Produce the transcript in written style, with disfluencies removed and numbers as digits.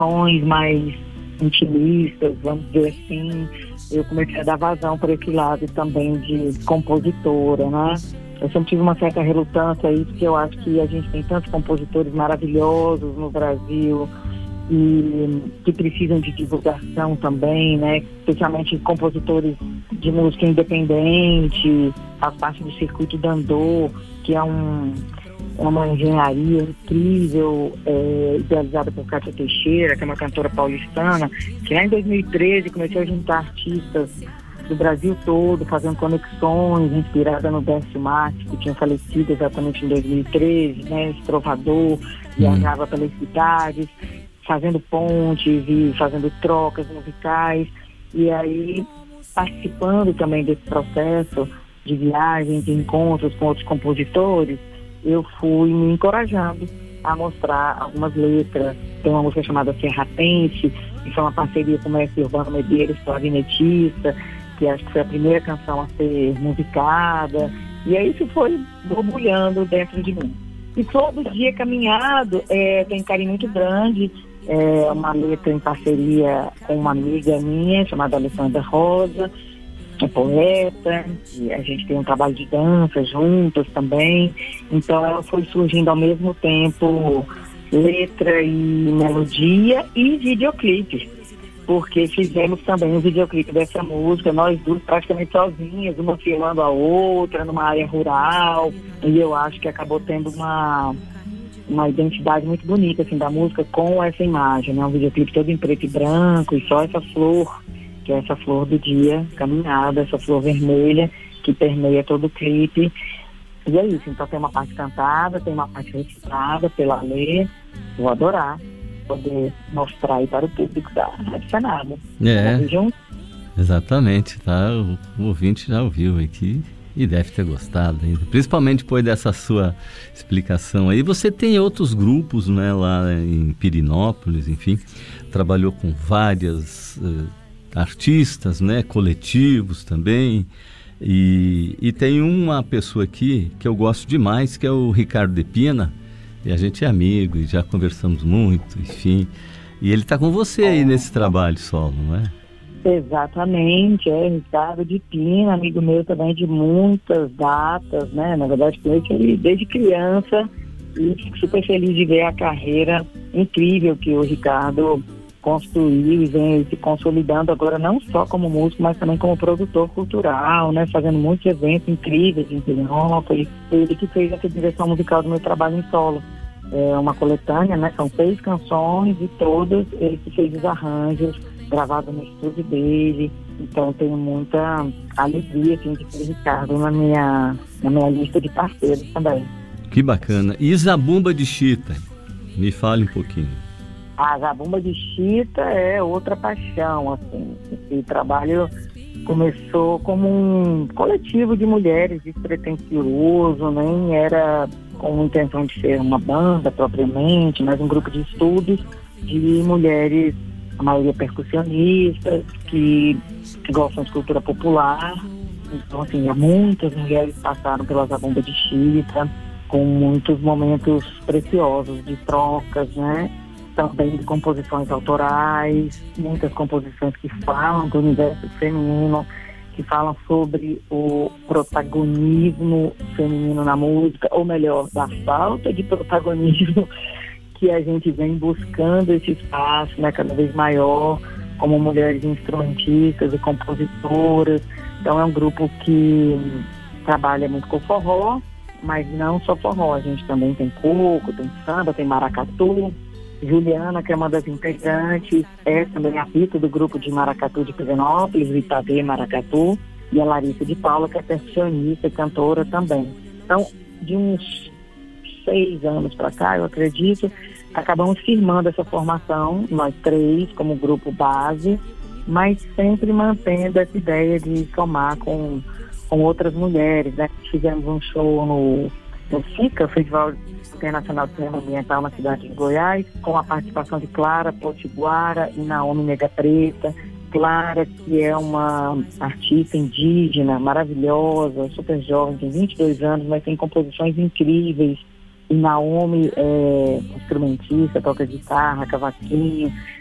sons mais intimistas, vamos dizer assim. Eu comecei a dar vazão para esse lado também de compositora, né? Eu sempre tive uma certa relutância aí, porque eu acho que a gente tem tantos compositores maravilhosos no Brasil e que precisam de divulgação também, né? Especialmente compositores de música independente, faz parte do circuito Dandô, que é uma engenharia incrível, idealizada por Cátia Teixeira, que é uma cantora paulistana, que lá em 2013 começou a juntar artistas do Brasil todo, fazendo conexões, inspirada no Décio Marques, que tinha falecido exatamente em 2013, né? Esse trovador, viajava pelas cidades, fazendo pontes e fazendo trocas musicais, e aí participando também desse processo de viagens, de encontros com outros compositores, eu fui me encorajando a mostrar algumas letras. Tem uma música chamada Serratense, que foi uma parceria com o mestre Urbano Medeiros, clarinetista, que acho que foi a primeira canção a ser musicada, e aí isso foi borbulhando dentro de mim. E todo dia caminhado, tem um carinho muito grande, uma letra em parceria com uma amiga minha, chamada Alessandra Rosa, é poeta, e a gente tem um trabalho de dança juntas também, então ela foi surgindo ao mesmo tempo letra e melodia e videoclipe, porque fizemos também um videoclipe dessa música, nós duas praticamente sozinhas, uma filmando a outra numa área rural, e eu acho que acabou tendo uma identidade muito bonita assim, da música com essa imagem, né? Um videoclipe todo em preto e branco e só essa flor, que é essa flor do dia caminhada, essa flor vermelha que permeia todo o clipe. E é isso, então tem uma parte cantada, tem uma parte recitada pela Lê. Vou adorar poder mostrar aí para o público da Rádio Senado. Exatamente, tá? O ouvinte já ouviu aqui e deve ter gostado ainda, principalmente depois dessa sua explicação aí. Você tem outros grupos, né, lá em Pirenópolis, enfim, trabalhou com várias artistas, né, coletivos também, e tem uma pessoa aqui que eu gosto demais, que é o Ricardo de Pina, e a gente é amigo e já conversamos muito, enfim, e ele está com você aí nesse trabalho solo, não é? Exatamente, Ricardo de Pina, amigo meu também de muitas datas, né? Na verdade, conheço ele desde criança e fico super feliz de ver a carreira incrível que o Ricardo construiu e vem se consolidando agora, não só como músico, mas também como produtor cultural, né? Fazendo muitos eventos incríveis em Pirenópolis. Ele que fez essa direção musical do meu trabalho em solo. É uma coletânea, né? São 6 canções e todas ele que fez os arranjos, gravado no estúdio dele. Então tenho muita alegria assim, de ter Ricardo na minha lista de parceiros também. Que bacana. E Zabumba de Chita? Me fale um pouquinho. A Zabumba de Chita é outra paixão, assim. Esse trabalho começou como um coletivo de mulheres despretensioso, nem era com intenção de ser uma banda propriamente, mas um grupo de estudos de mulheres, a maioria percussionistas, que gostam de cultura popular. Então, assim, muitas mulheres passaram pela Zabumba de Chita, com muitos momentos preciosos de trocas, né? Também de composições autorais, muitas composições que falam do universo feminino, que falam sobre o protagonismo feminino na música, ou melhor, da falta de protagonismo que a gente vem buscando esse espaço, né, cada vez maior, como mulheres instrumentistas e compositoras. Então é um grupo que trabalha muito com forró, mas não só forró, a gente também tem coco, tem samba, tem maracatu. Juliana, que é uma das integrantes, é também a Rita do grupo de maracatu de Pirenópolis, o Itadê Maracatu, e a Larissa de Paula, que é percussionista e cantora também. Então, de uns 6 anos para cá, eu acredito, acabamos firmando essa formação, nós 3, como grupo base, mas sempre mantendo essa ideia de somar com outras mulheres, né? Fizemos um show no FICA, Festival Internacional de Cinema Ambiental, na cidade de Goiás, com a participação de Clara Potiguara e Naomi Nega Preta. Clara, que é uma artista indígena maravilhosa, super jovem, tem 22 anos, mas tem composições incríveis. E Naomi é instrumentista, toca guitarra, cavaquinho.